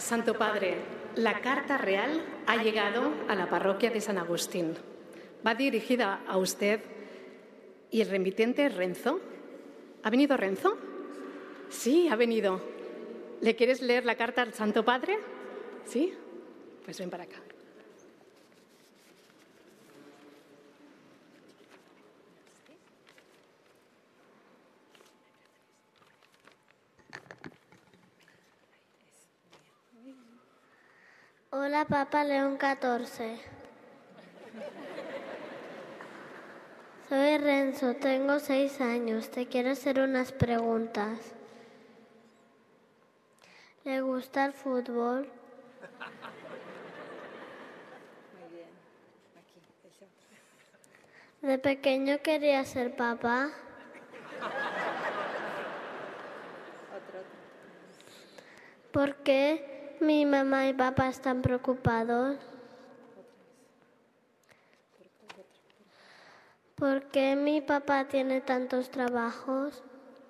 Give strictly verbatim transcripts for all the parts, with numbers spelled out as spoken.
Santo Padre, la carta real ha llegado a la parroquia de San Agustín. Va dirigida a usted y el remitente es Renzo. ¿Ha venido Renzo? Sí, ha venido. ¿Le quieres leer la carta al Santo Padre? ¿Sí? Pues ven para acá. Hola, Papa León catorce. Soy Renzo, tengo seis años. Te quiero hacer unas preguntas. ¿Le gusta el fútbol? Muy bien. Aquí, ese otro. ¿De pequeño quería ser papá? Otro, otro. ¿Por qué mi mamá y papá están preocupados? ¿Por qué mi papá tiene tantos trabajos?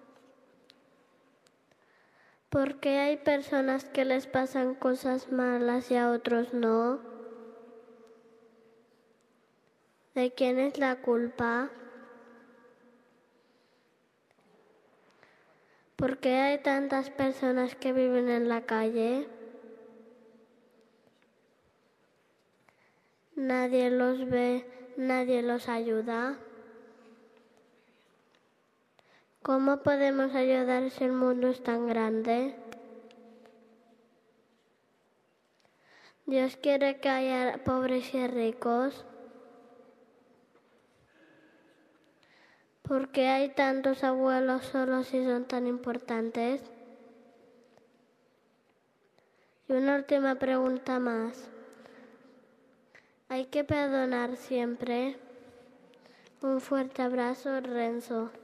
¿Por qué hay personas que les pasan cosas malas y a otros no? ¿De quién es la culpa? ¿Por qué hay tantas personas que viven en la calle? Nadie los ve, nadie los ayuda. ¿Cómo podemos ayudar si el mundo es tan grande? Dios quiere que haya pobres y ricos. ¿Por qué hay tantos abuelos solos y son tan importantes? Y una última pregunta más. ¿Hay que perdonar siempre? Un fuerte abrazo, Renzo.